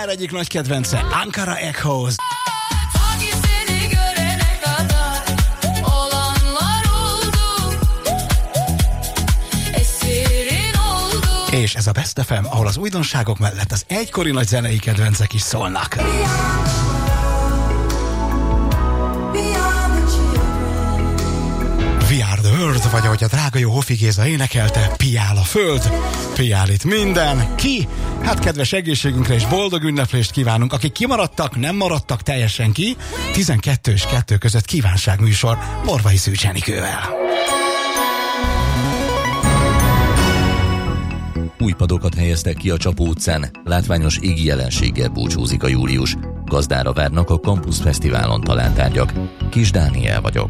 VR egyik nagy kedvence, Ankara Echoes. És ez a Best FM, ahol az újdonságok mellett az egykori nagy zenei kedvencek is szólnak. We are the world, vagy ahogy a drága jó Hofi Géza énekelte, piál a föld, piál itt minden. Ki? Hát kedves egészségünkre és boldog ünneplést kívánunk. Akik kimaradtak, nem maradtak teljesen ki. 12 és 2 között kívánságműsor Morvai Szűcs Enikővel. Új padokat helyeztek ki a Csapó utcán, látványos égi jelenséggel búcsúzik a július. Gazdára várnak a Campus Fesztiválon talált-tárgyak. Kis Dániel vagyok.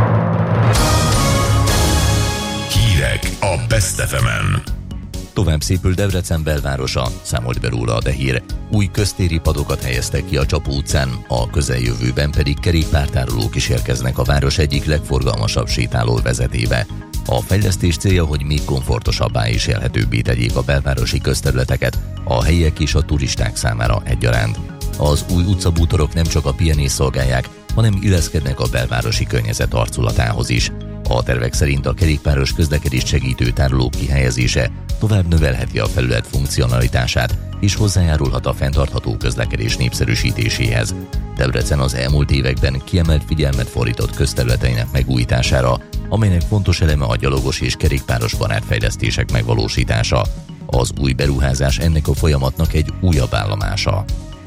Hírek a Best FM-en. Tovább szépül Debrecen belvárosa, számolt be róla a Dehír. Új köztéri padokat helyeztek ki a Csapó utcán, a közeljövőben pedig kerékpártárolók is érkeznek a város egyik legforgalmasabb sétálóvezetébe. A fejlesztés célja, hogy még komfortosabbá és élhetőbbé tegyék a belvárosi közterületeket a helyiek és a turisták számára egyaránt. Az új utcabútorok nem csak a pihenést szolgálják, hanem illeszkednek a belvárosi környezet arculatához is. A tervek szerint a kerékpáros közlekedést segítő tárolók kihelyezése tovább növelheti a felület funkcionalitását és hozzájárulhat a fenntartható közlekedés népszerűsítéséhez. Debrecen az elmúlt években kiemelt figyelmet fordított közterületeinek megújítására, amelynek fontos eleme a gyalogos és kerékpáros barátfejlesztések megvalósítása. Az új beruházás ennek a folyamatnak egy újabb állomása.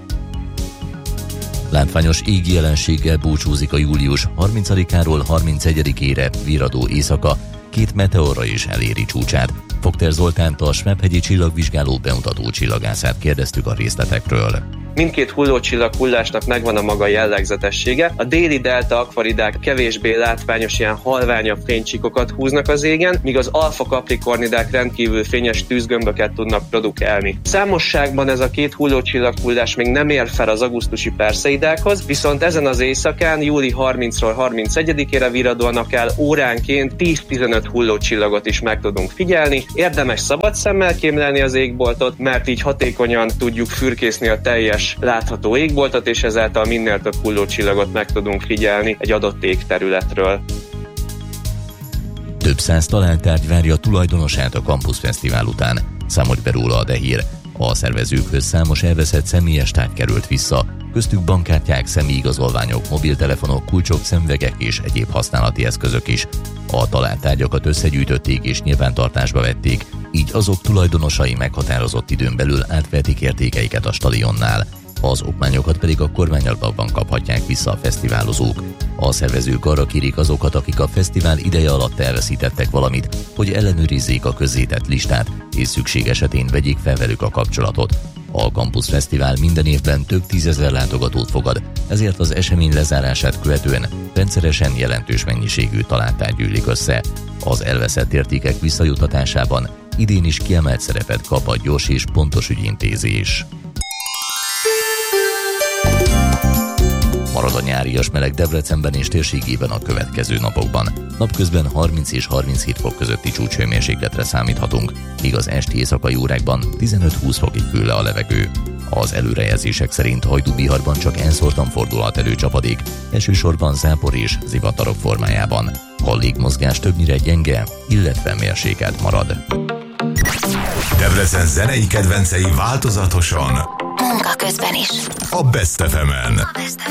Látványos égi jelenséggel búcsúzik a július 30-áról 31-ére virradó éjszaka, 2 meteorra is eléri csúcsát. Fogter Zoltánt, a Schmepp-hegyi csillagvizsgáló bemutató csillagászát kérdeztük a részletekről. Mindkét hullócsillag hullásnak megvan a maga jellegzetessége. A déli delta akvaridák kevésbé látványos, ilyen halványabb fénycsíkokat húznak az égen, míg az alfa kaprikornidák rendkívül fényes tűzgömböket tudnak produkálni. Számosságban ez a két hullócsillag hullás még nem ér fel az augusztusi Perseidákhoz, viszont ezen az éjszakán, júli 30-ról 31-ére virradónak el óránként 10-15 hullócsillagot is meg tudunk figyelni. Érdemes szabad szemmel kémlelni az égboltot, mert így hatékonyan tudjuk fürkészni a teljes látható égboltot, és ezáltal minél több hullócsillagot meg tudunk figyelni egy adott égterületről. Több száz találtárgy várja tulajdonosát a Campus Fesztivál után, számolt be róla a Dehír. A szervezőkhöz számos elveszett személyes tárgy került vissza, köztük bankkártyák, személyigazolványok, mobiltelefonok, kulcsok, szemüvegek és egyéb használati eszközök is. A talált tárgyakat összegyűjtötték és nyilvántartásba vették, így azok tulajdonosai meghatározott időn belül átvehetik értékeiket a stadionnál. Az okmányokat pedig a kormányablakban kaphatják vissza a fesztiválozók. A szervezők arra kérik azokat, akik a fesztivál ideje alatt elveszítettek valamit, hogy ellenőrizzék a közzétett listát, és szükség esetén vegyék fel velük a kapcsolatot. A Campus Fesztivál minden évben több 10 000 látogatót fogad, ezért az esemény lezárását követően rendszeresen jelentős mennyiségű találtárgy gyűlik össze. Az elveszett értékek visszajutatásában idén is kiemelt szerepet kap a gyors és pontos ügyintézés. Marad a nyárias meleg Debrecenben és térségében a következő napokban. Napközben 30 és 37 fok közötti csúcshőmérsékletre számíthatunk, míg az esti éjszakai órákban 15-20 fokig hűl le a levegő. Az előrejelzések szerint Hajdú-Biharban csak enszortan fordulhat elő csapadék, elsősorban zápor és zivatarok formájában. A légmozgás többnyire gyenge, illetve mérsékelt marad. Debrecen zenei kedvencei változatosan. Munka közben is. A Best FM-en.